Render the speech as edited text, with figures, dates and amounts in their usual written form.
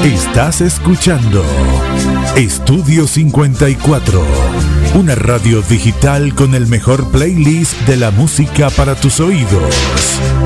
Estás escuchando Estudio 54, una radio digital con el mejor playlist de la música para tus oídos.